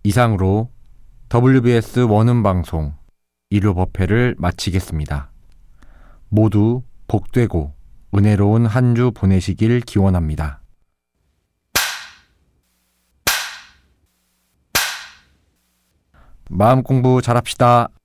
이상으로 WBS 원음 방송 일요 법회를 마치겠습니다. 모두 복되고 은혜로운 한 주 보내시길 기원합니다. 마음 공부 잘합시다.